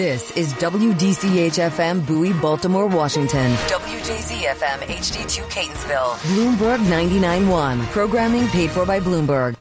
This is WDCH-FM Bowie, Baltimore, Washington. WJZ-FM HD2 Catonsville. Bloomberg 99.1. Programming paid for by Bloomberg.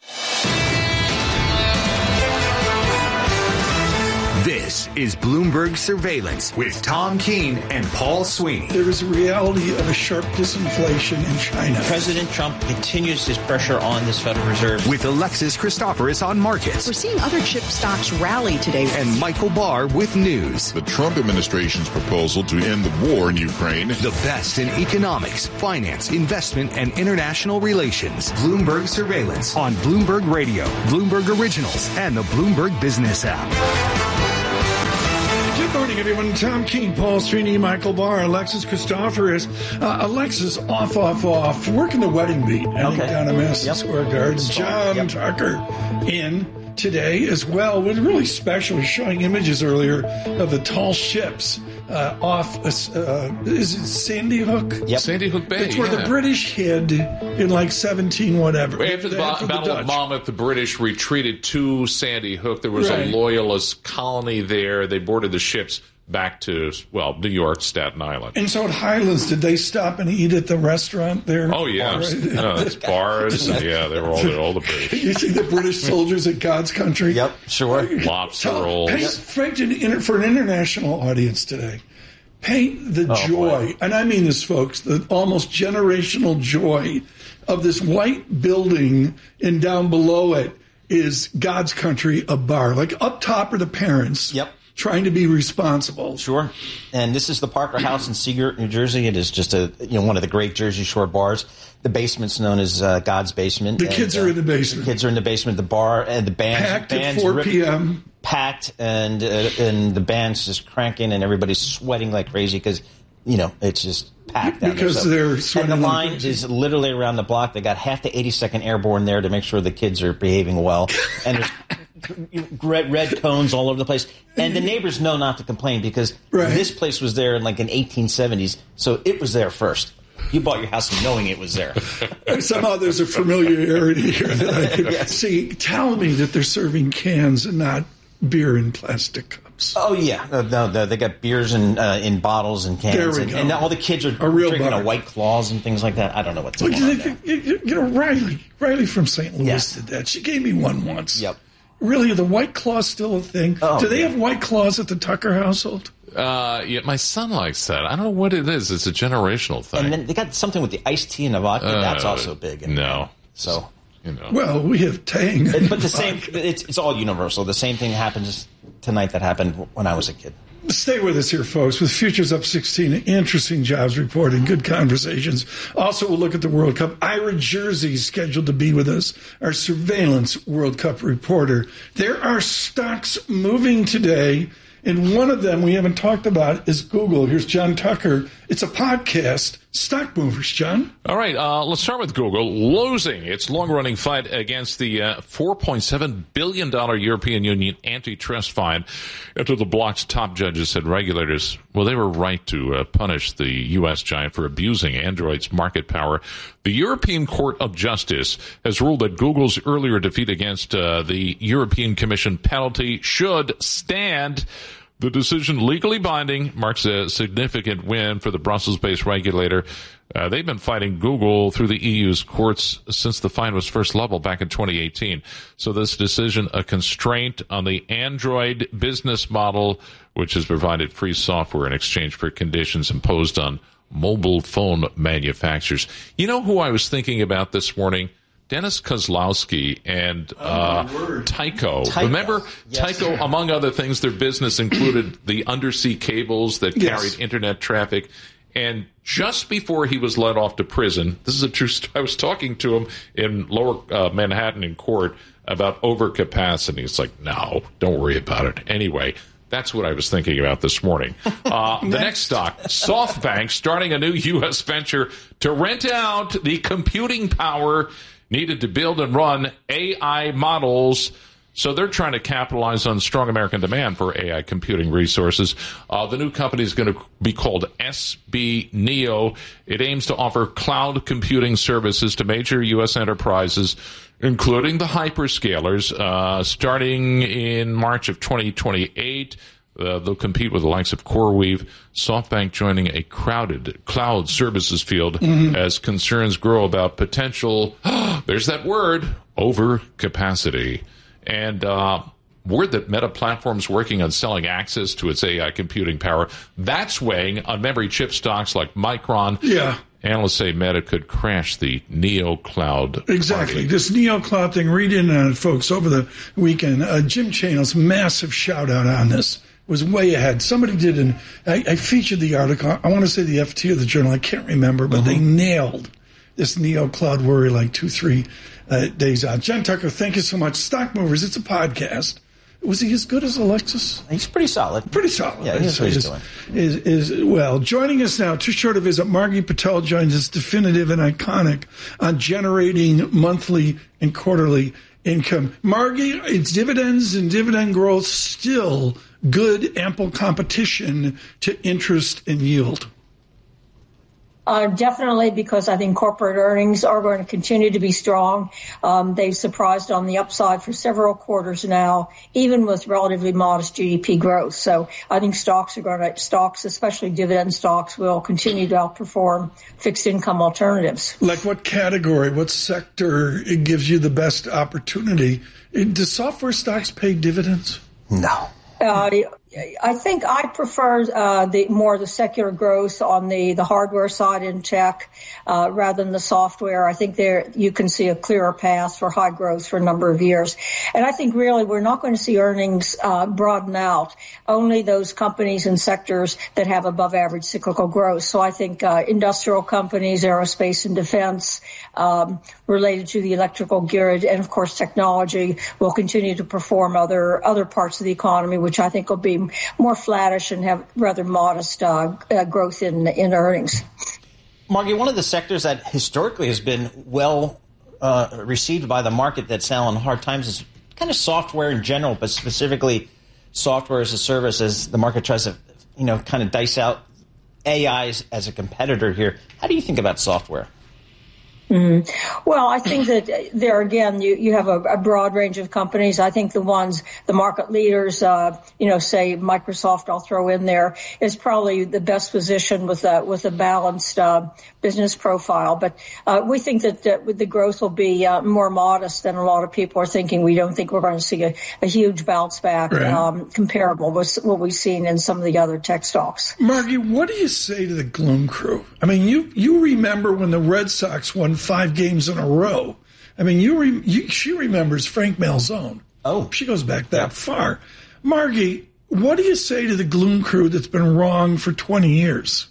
This is Bloomberg Surveillance with Tom Keene and Paul Sweeney. There is a reality of a sharp disinflation in China. President Trump continues his pressure on this Federal Reserve. With Alexis Christoforous on markets. We're seeing other chip stocks rally today. And Michael Barr with news. The Trump administration's proposal to end the war in Ukraine. The best in economics, finance, investment, and international relations. Bloomberg Surveillance on Bloomberg Radio, Bloomberg Originals, and the Bloomberg Business app. Good morning, everyone. Tom Keene, Paul Sweeney, Michael Barr, Alexis Christoforous. Alexis, off. Working the wedding beat. Down at Madison Square Garden. John Tucker in today as well. With really special, he's showing images earlier of the tall ships off, is it Sandy Hook? Yep. Sandy Hook Bay. It's where the British hid in like 17 whatever. After the Battle of Monmouth, the British retreated to Sandy Hook. There was a loyalist colony there. They boarded the ships back to, New York, Staten Island. And so at Highlands, did they stop and eat at the restaurant there? Oh, yeah. Bars. Yeah, they were all the British. You see the British soldiers at God's country? Yep, sure. Lobster rolls. For an international audience today, paint the joy, and I mean this, folks, the almost generational joy of this white building, and down below it is God's country, a bar. Like up top are the parents. Yep. Trying to be responsible. Sure. And this is the Parker House in Seagirt, New Jersey. It is just one of the great Jersey Shore bars. The basement's known as God's Basement. The kids are in the basement. The kids are in the basement. The bar and the band's packed at 4 p.m. Packed, and the band's just cranking, and everybody's sweating like crazy because it's just packed. Because they're sweating. And the line is literally around the block. They got half the 82nd Airborne there to make sure the kids are behaving well, and there's red cones all over the place, and the neighbors know not to complain because this place was there in 1870s, so it was there first. You bought your house knowing it was there. Somehow there's a familiarity here that I can see. Tell me that they're serving cans and not beer in plastic cups. Oh, yeah. No, they got beers in bottles and cans. There we go. And all the kids are drinking White Claws and things like that. I don't know what's going on there. Riley from St. Louis did that. She gave me one once. Yep. Really, are the White Claws still a thing? Oh, do they have White Claws at the Tucker household? Yeah, my son likes that. I don't know what it is. It's a generational thing. And then they got something with the iced tea and the vodka. That's also big. So... Well, we have Tang. But the same, it's all universal. The same thing happens tonight that happened when I was a kid. Stay with us here, folks. With futures up 16, interesting jobs report and good conversations. Also, we'll look at the World Cup. Ira Jersey is scheduled to be with us, our surveillance World Cup reporter. There are stocks moving today, and one of them we haven't talked about is Google. Here's John Tucker. It's a podcast. Stock movers, John. All right, let's start with Google losing its long-running fight against the $4.7 billion European Union antitrust fine after the bloc's top judges said regulators, they were right to punish the U.S. giant for abusing Android's market power. The European Court of Justice has ruled that Google's earlier defeat against the European Commission penalty should stand. The decision, legally binding, marks a significant win for the Brussels-based regulator. They've been fighting Google through the EU's courts since the fine was first leveled back in 2018. So this decision, a constraint on the Android business model, which has provided free software in exchange for conditions imposed on mobile phone manufacturers. You know who I was thinking about this morning? Dennis Kozlowski and Tyco. Remember, yes. Tyco, among other things, their business included the undersea cables that carried internet traffic. And just before he was let off to prison, this is a true story. I was talking to him in lower Manhattan in court about overcapacity. It's like, no, don't worry about it. Anyway, that's what I was thinking about this morning. The next stock, SoftBank, starting a new U.S. venture to rent out the computing power needed to build and run AI models. So they're trying to capitalize on strong American demand for AI computing resources. The new company is going to be called SB Neo. It aims to offer cloud computing services to major U.S. enterprises, including the hyperscalers, starting in March of 2028. They'll compete with the likes of CoreWeave, SoftBank joining a crowded cloud services field as concerns grow about potential, there's that word, overcapacity. And word that Meta Platforms working on selling access to its AI computing power, that's weighing on memory chip stocks like Micron. Yeah. Analysts say Meta could crash the NeoCloud. Exactly. Party. This NeoCloud thing, read in on it, folks, over the weekend. Jim Chanos, massive shout-out on this. Was way ahead. Somebody did I featured the article. I want to say the FT or the Journal. I can't remember, but they nailed this NeoCloud worry like 2-3 days out. John Tucker, thank you so much. Stock Movers, it's a podcast. Was he as good as Alexis? He's pretty solid. Pretty solid. Yeah, he's what he's doing. Well, joining us now, too short a visit, Margie Patel joins us, definitive and iconic on generating monthly and quarterly income. Margie, it's dividends and dividend growth still good, ample competition to interest and yield? Definitely, because I think corporate earnings are going to continue to be strong. They've surprised on the upside for several quarters now, even with relatively modest GDP growth. So I think stocks, especially dividend stocks, will continue to outperform fixed income alternatives. Like what category, what sector it gives you the best opportunity? Do software stocks pay dividends? No. I think I prefer the secular growth on the hardware side in tech rather than the software. I think there you can see a clearer path for high growth for a number of years. And I think really we're not going to see earnings broaden out. Only those companies and sectors that have above average cyclical growth. So I think industrial companies, aerospace and defense, related to the electrical grid, and of course technology will continue to perform other parts of the economy, which I think will be more flattish and have rather modest growth in earnings. Margie, one of the sectors that historically has been well received by the market that's now in hard times is kind of software in general, but specifically software as a service as the market tries to, kind of dice out AI as a competitor here. How do you think about software? Well, I think that there again, you have a broad range of companies. I think the market leaders, say Microsoft, I'll throw in there, is probably the best position with a balanced business profile. But we think that the growth will be more modest than a lot of people are thinking. We don't think we're going to see a huge bounce back comparable with what we've seen in some of the other tech stocks. Margie, what do you say to the gloom crew? I mean, you remember when the Red Sox won 5 games in a row. I mean, she remembers Frank Malzone. Oh. She goes back that far. Margie, what do you say to the gloom crew that's been wrong for 20 years?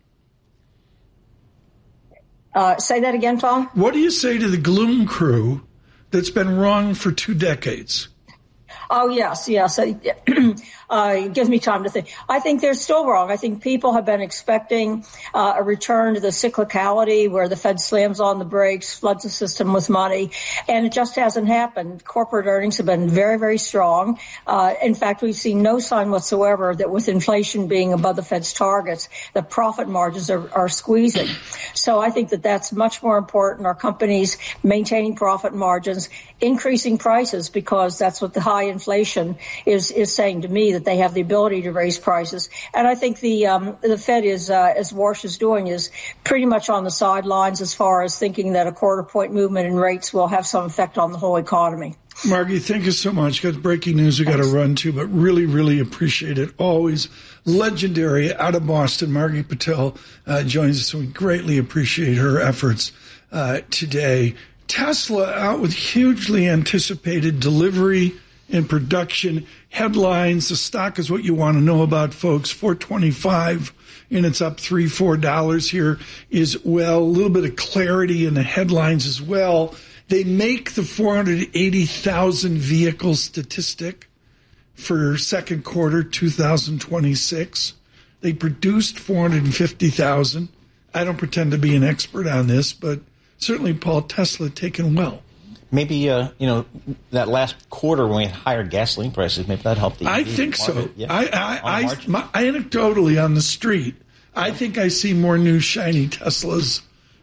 Say that again, Tom? What do you say to the gloom crew that's been wrong for 2 decades? Oh, yes. It gives me time to think. I think they're still wrong. I think people have been expecting a return to the cyclicality where the Fed slams on the brakes, floods the system with money, and it just hasn't happened. Corporate earnings have been very, very strong. In fact, we've seen no sign whatsoever that with inflation being above the Fed's targets, the profit margins are squeezing. So I think that that's much more important. Our companies maintaining profit margins, increasing prices, because that's what the high inflation is saying to me, that they have the ability to raise prices. And I think the Fed is, as Warsh is doing, is pretty much on the sidelines as far as thinking that a quarter-point movement in rates will have some effect on the whole economy. Margie, thank you so much. Got breaking news we got to run to, but really, really appreciate it. Always legendary out of Boston. Margie Patel joins us, and we greatly appreciate her efforts today. Tesla out with hugely anticipated delivery and production headlines. The stock is what you want to know about, folks. $4.25, and it's up $3-4 here as well. A little bit of clarity in the headlines as well. They make the 480,000 vehicle statistic for second quarter 2026. They produced 450,000. I don't pretend to be an expert on this, but certainly Paul Tesla taken well. Maybe, that last quarter when we had higher gasoline prices, maybe that helped the EV I think market. so. Yeah. Anecdotally on the street, I think I see more new shiny Teslas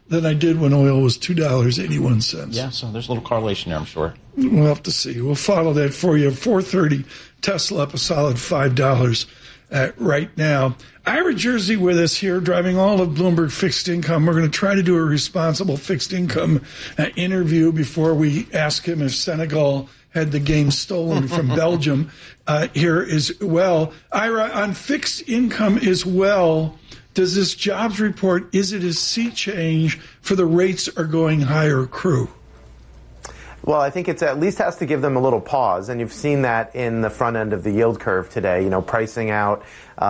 than I did when oil was $2.81. Yeah, so there's a little correlation there, I'm sure. We'll have to see. We'll follow that for you. 4:30, Tesla up a solid $5 right now. Ira Jersey with us here, driving all of Bloomberg Fixed Income. We're going to try to do a responsible fixed income interview before we ask him if Senegal had the game stolen from Belgium here as well. Ira, on fixed income as well, does this jobs report, is it a sea change for the rates are going higher crew? Well, I think it's at least has to give them a little pause, and you've seen that in the front end of the yield curve today. Pricing out,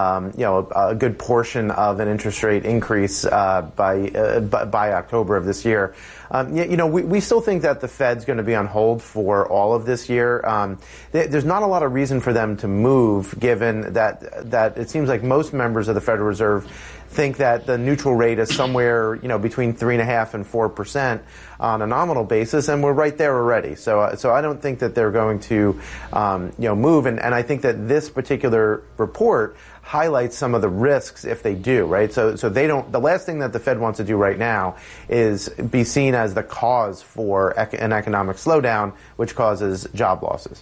a good portion of an interest rate increase by October of this year. We still think that the Fed's going to be on hold for all of this year. There's not a lot of reason for them to move, given that it seems like most members of the Federal Reserve think that the neutral rate is somewhere, between 3.5% and 4% on a nominal basis, and we're right there already. So I don't think that they're going to, move. And I think that this particular report highlights some of the risks if they do, right? So they don't. The last thing that the Fed wants to do right now is be seen as the cause for an economic slowdown, which causes job losses.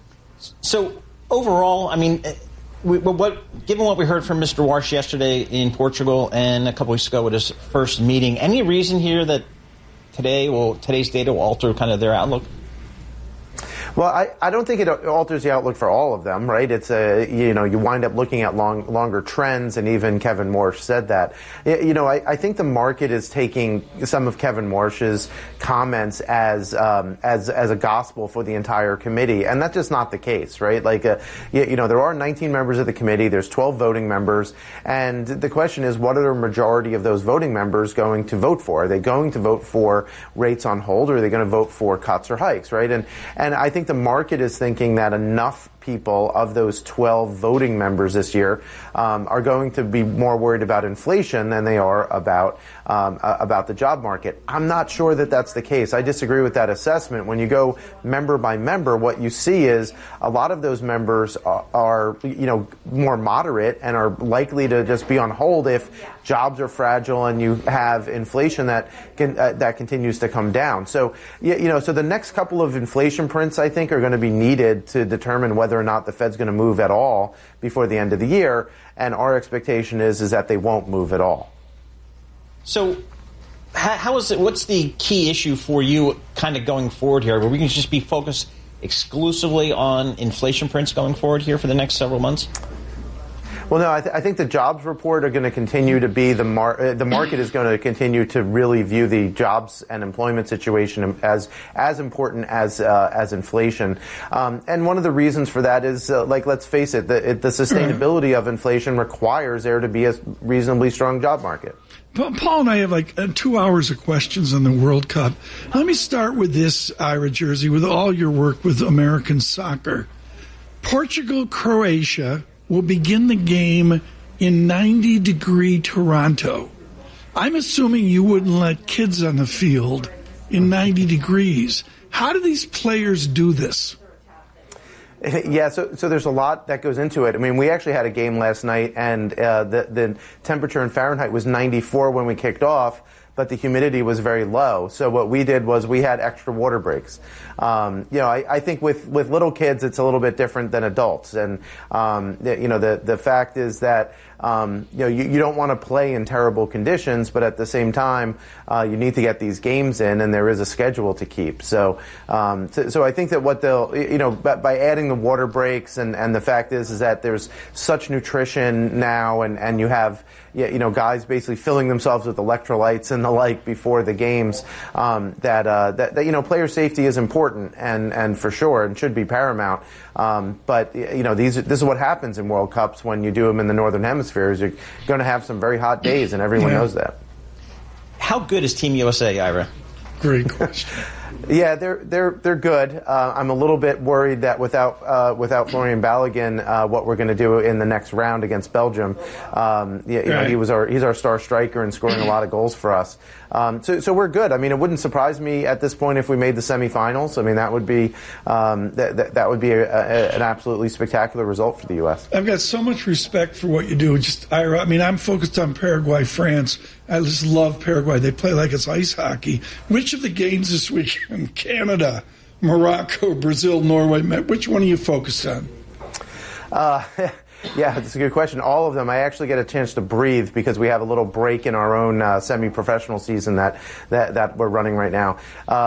So overall, I mean, given what we heard from Mr. Warsh yesterday in Portugal and a couple weeks ago at his first meeting, any reason here that today's data will alter kind of their outlook? Well, I don't think it alters the outlook for all of them, right? It's you wind up looking at longer trends, and even Kevin Warsh said that. I think the market is taking some of Kevin Warsh's comments as a gospel for the entire committee, and that's just not the case, right? There are 19 members of the committee, there's 12 voting members, and the question is, what are the majority of those voting members going to vote for? Are they going to vote for rates on hold, or are they going to vote for cuts or hikes, right? And I think the market is thinking that enough people of those 12 voting members this year are going to be more worried about inflation than they are about the job market. I'm not sure that that's the case. I disagree with that assessment. When you go member by member, what you see is a lot of those members are more moderate and are likely to just be on hold if jobs are fragile and you have inflation that continues to come down. So so the next couple of inflation prints, I think, are going to be needed to determine whether or not the Fed's going to move at all before the end of the year, and our expectation is that they won't move at all. So how is it? What's the key issue for you kind of going forward here? Where we can just be focused exclusively on inflation prints going forward here for the next several months? Well, no, I think the jobs report are going to continue to be the market is going to continue to really view the jobs and employment situation as important as inflation. And one of the reasons for that is, let's face it, the sustainability of inflation requires there to be a reasonably strong job market. Paul and I have 2 hours of questions on the World Cup. Let me start with this, Ira Jersey, with all your work with American soccer. Portugal, Croatia will begin the game in 90-degree Toronto. I'm assuming you wouldn't let kids on the field in 90 degrees. How do these players do this? Yeah, so there's a lot that goes into it. I mean, we actually had a game last night, and the temperature in Fahrenheit was 94 when we kicked off, but the humidity was very low. So what we did was we had extra water breaks. I think with little kids, it's a little bit different than adults. And, the fact is that, you don't want to play in terrible conditions, but at the same time, you need to get these games in, and there is a schedule to keep. So I think that what they'll, by adding the water breaks and the fact is that there's such nutrition now, and you have, guys basically filling themselves with electrolytes and the like before the games, that player safety is important and for sure and should be paramount. But this is what happens in World Cups when you do them in the Northern Hemisphere. Is you're going to have some very hot days, and everyone knows that. How good is Team USA, Ira? Great question. Yeah, they're good. I'm a little bit worried that without Florian Balogun, what we're going to do in the next round against Belgium. He's our star striker and scoring a lot of goals for us. So we're good. I mean, it wouldn't surprise me at this point if we made the semifinals. I mean, that would be that would be an absolutely spectacular result for the U.S. I've got so much respect for what you do. Ira, I mean, I'm focused on Paraguay, France. I just love Paraguay. They play like it's ice hockey. Which of the games this weekend, Canada, Morocco, Brazil, Norway, which one are you focused on? Yeah, that's a good question. All of them. I actually get a chance to breathe because we have a little break in our own semi-professional season that we're running right now.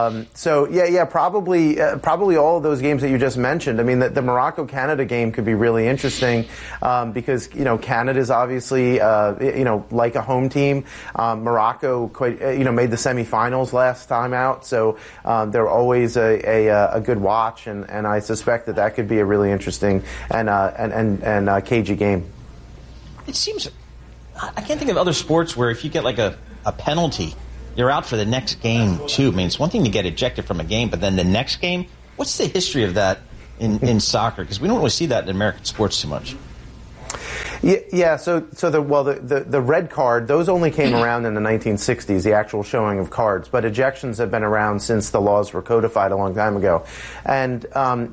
Probably all of those games that you just mentioned. I mean, the Morocco-Canada game could be really interesting because Canada's obviously like a home team. Morocco made the semifinals last time out, so they're always a good watch, and I suspect that could be a really interesting and cagey game. It seems, I can't think of other sports where if you get like a penalty, you're out for the next game too. I mean, it's one thing to get ejected from a game, but then the next game, what's the history of that in soccer? Because we don't really see that in American sports too much. Yeah. So the red card, those only came around in the 1960s, the actual showing of cards. But ejections have been around since the laws were codified a long time ago, and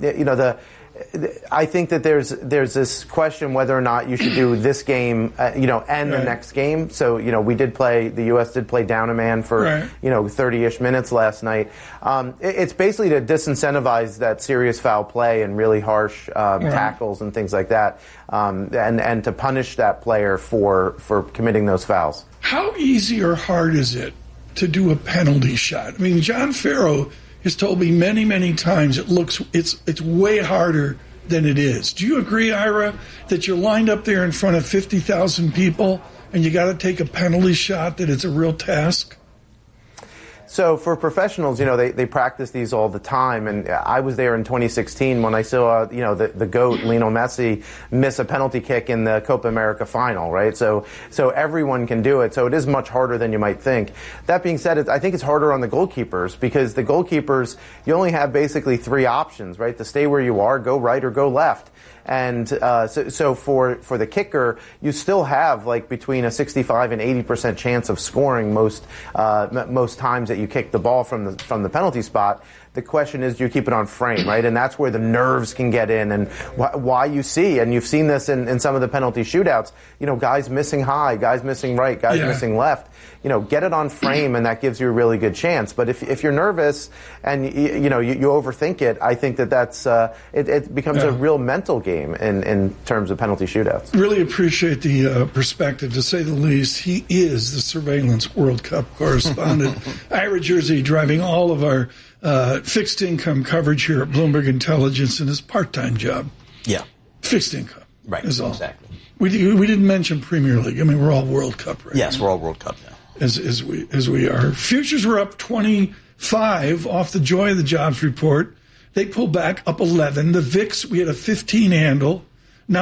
I think that there's this question whether or not you should do this game, and the next game. So, the U.S. did play down a man for, 30-ish minutes last night. It's basically to disincentivize that serious foul play and really harsh tackles and things like that, and to punish that player for committing those fouls. How easy or hard is it to do a penalty shot? I mean, John Farrow has told me many, many times it's way harder than it is. Do you agree, Ira, that you're lined up there in front of 50,000 people and you got to take a penalty shot, that it's a real task? So for professionals, they practice these all the time, and I was there in 2016 when I saw, the GOAT, Lionel Messi, miss a penalty kick in the Copa America final, right? So everyone can do it. So it is much harder than you might think. That being said, I think it's harder on the goalkeepers because the goalkeepers, you only have basically three options, right? To stay where you are, go right or go left. And so for the kicker, you still have like between a 65 and 80% chance of scoring most times that you kick the ball from the penalty spot. The question is, do you keep it on frame, right? And that's where the nerves can get in, and why you see, and you've seen this in some of the penalty shootouts, guys missing high, guys missing right, guys missing left. Get it on frame, and that gives you a really good chance. But if you're nervous and you overthink it, I think that's it becomes a real mental game in terms of penalty shootouts. Really appreciate the perspective, to say the least. He is the Surveillance World Cup correspondent. Ira Jersey driving all of our fixed income coverage here at Bloomberg Intelligence in his part-time job. Yeah. Fixed income. Right, is all. Exactly. We didn't mention Premier League. I mean, we're all World Cup right now. Yes, we're all World Cup now. As we are. Futures were up 25 off the joy of the jobs report. They pulled back up 11. The VIX, we had a 15 handle, now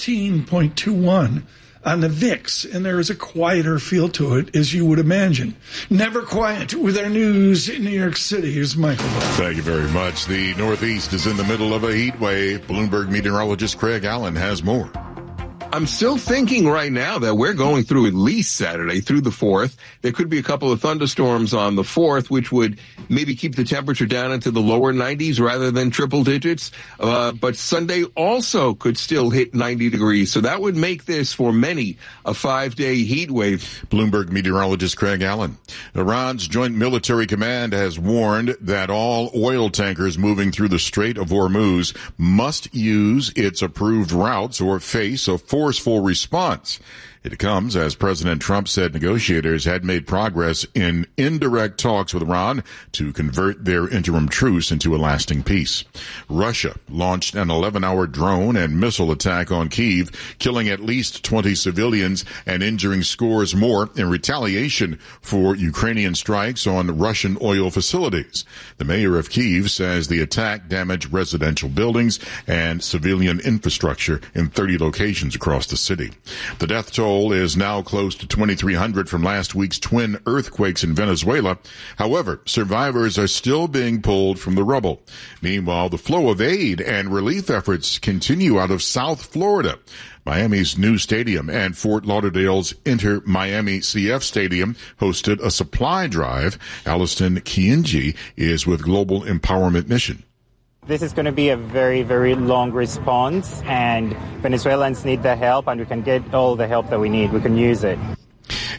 16.21 on the VIX, and there is a quieter feel to it, as you would imagine. Never quiet with our news in New York City. Here's Michael Barr. Thank you very much. The Northeast is in the middle of a heat wave. Bloomberg meteorologist Craig Allen has more. I'm still thinking right now that we're going through at least Saturday through the 4th. There could be a couple of thunderstorms on the 4th, which would maybe keep the temperature down into the lower 90s rather than triple digits. But Sunday also could still hit 90 degrees. So that would make this, for many, a 5-day heat wave. Bloomberg meteorologist Craig Allen. Iran's Joint Military Command has warned that all oil tankers moving through the Strait of Hormuz must use its approved routes or face a forceful response. It comes as President Trump said negotiators had made progress in indirect talks with Iran to convert their interim truce into a lasting peace. Russia launched an 11-hour drone and missile attack on Kyiv, killing at least 20 civilians and injuring scores more in retaliation for Ukrainian strikes on Russian oil facilities. The mayor of Kyiv says the attack damaged residential buildings and civilian infrastructure in 30 locations across the city. The death toll is now close to 2,300 from last week's twin earthquakes in Venezuela. However, survivors are still being pulled from the rubble. Meanwhile, the flow of aid and relief efforts continue out of South Florida. Miami's new stadium and Fort Lauderdale's Inter Miami CF Stadium hosted a supply drive. Alliston Kienji is with Global Empowerment Mission. This is going to be a very, very long response, and Venezuelans need the help, and we can get all the help that we need. We can use it.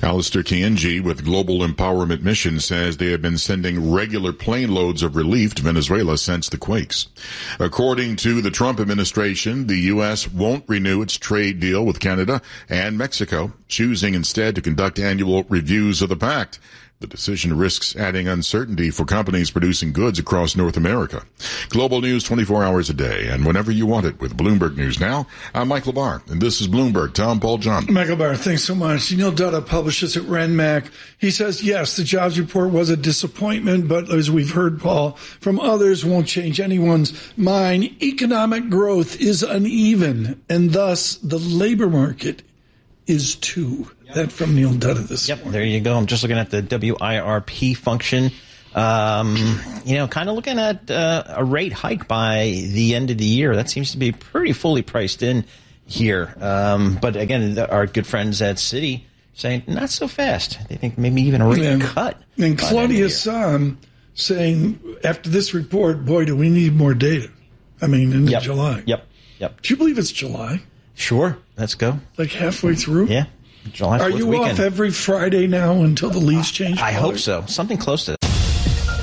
Alistair Kienji with Global Empowerment Mission says they have been sending regular plane loads of relief to Venezuela since the quakes. According to the Trump administration, the U.S. won't renew its trade deal with Canada and Mexico, choosing instead to conduct annual reviews of the pact. The decision risks adding uncertainty for companies producing goods across North America. Global news 24 hours a day and whenever you want it with Bloomberg News Now. I'm Michael Barr, and this is Bloomberg. Tom Paul John. Michael Barr, thanks so much. Neil Dutta publishes at Renmac. He says, yes, the jobs report was a disappointment, but as we've heard, Paul, from others, won't change anyone's mind. Economic growth is uneven, and thus the labor market is too. That from Neil Dutta this morning. There you go. I'm just looking at the WIRP function. Kind of looking at a rate hike by the end of the year. That seems to be pretty fully priced in here. But again, our good friends at Citi saying not so fast. They think maybe even a rate cut. And Claudia Sam saying after this report, boy, do we need more data. I mean, in July. Yep. Do you believe it's July? Sure. Let's go. Like halfway through? Yeah. July 4th Are you weekend. off every Friday now until the leaves change? I hope so. Something close to that.